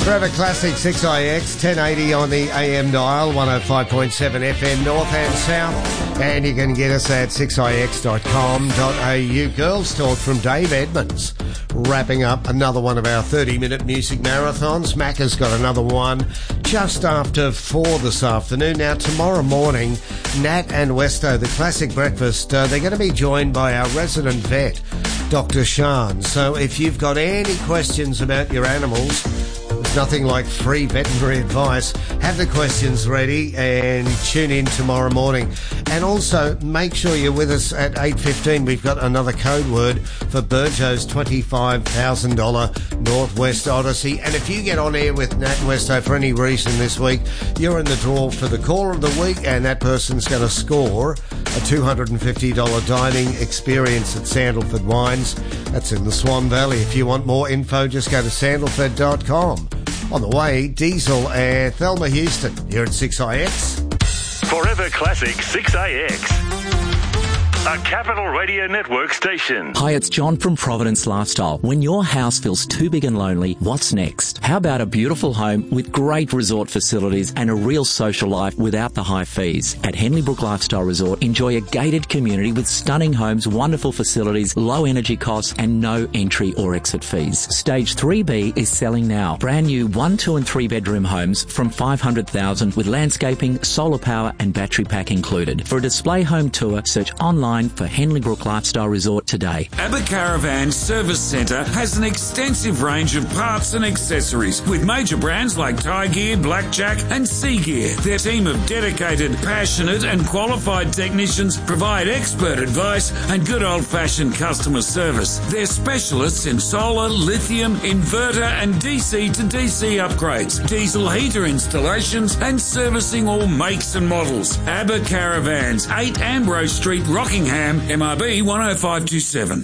Forever Classic 6IX, 1080 on the AM dial, 105.7 FM North and South. And you can get us at 6ix.com.au. Girls Talk from Dave Edmonds. Wrapping up another one of our 30-minute music marathons. Macca's got another one just after 4 this afternoon. Now, tomorrow morning, Nat and Westo, the Classic Breakfast, they're going to be joined by our resident vet, Dr. Shan. So if you've got any questions about your animals, there's nothing like free veterinary advice. Have the questions ready and tune in tomorrow morning. And also, make sure you're with us at 8:15. We've got another code word for Burjo's $25,000 Northwest Odyssey. And if you get on air with Nat Westo for any reason this week, you're in the draw for the Caller of the Week, and that person's going to score a $250 dining experience at Sandalford Wines. That's in the Swan Valley. If you want more info, just go to sandalford.com. On the way, Diesel and Thelma Houston here at 6IX. Forever Classic 6IX. A Capital Radio Network station. Hi, it's John from Providence Lifestyle. When your house feels too big and lonely, what's next? How about a beautiful home with great resort facilities and a real social life without the high fees? At Henley Brook Lifestyle Resort, enjoy a gated community with stunning homes, wonderful facilities, low energy costs, and no entry or exit fees. Stage 3B is selling now. Brand new 1, 2 and 3 bedroom homes from $500,000 with landscaping, solar power and battery pack included. For a display home tour, search online for Henley Brook Lifestyle Resort today. ABBA Caravan Service Centre has an extensive range of parts and accessories with major brands like Thai Gear, Blackjack and Sea Gear. Their team of dedicated, passionate and qualified technicians provide expert advice and good old-fashioned customer service. They're specialists in solar, lithium, inverter and DC to DC upgrades, diesel heater installations and servicing all makes and models. ABBA Caravans, 8 Ambrose Street, Rockingham, MRB 10527.